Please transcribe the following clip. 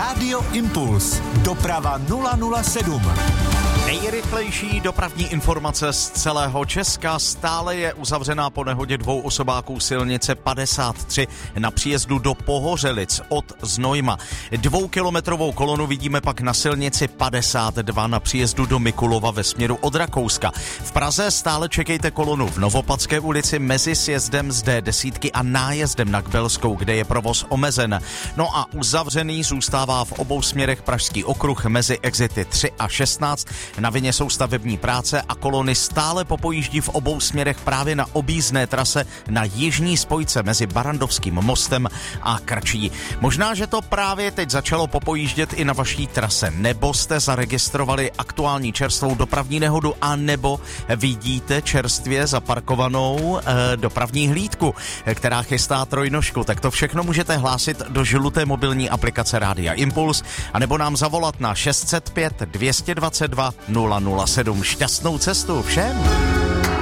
Rádio Impuls. Doprava 007. Nejrychlejší dopravní informace z celého Česka. Stále je uzavřená po nehodě 2 osobáků silnice 53 na příjezdu do Pohořelic od Znojma. 2kilometrovou kolonu vidíme pak na silnici 52 na příjezdu do Mikulova ve směru od Rakouska. V Praze stále čekejte kolonu v Novopatské ulici mezi sjezdem z D10 a nájezdem na Kbelskou, kde je provoz omezen. No a uzavřený zůstává v obou směrech Pražský okruh mezi exity 3 a 16. Na vině jsou stavební práce a kolony stále popojíždí v obou směrech právě na objízdné trase na jižní spojce mezi Barandovským mostem a Krčí. Možná, že to právě teď začalo popojíždět i na vaší trase, nebo jste zaregistrovali aktuální čerstvou dopravní nehodu, a nebo vidíte čerstvě zaparkovanou dopravní hlídku, která chystá trojnožku. Tak to všechno můžete hlásit do žluté mobilní aplikace Rádia Impuls, anebo nám zavolat na 605 222 007. Šťastnou cestu všem!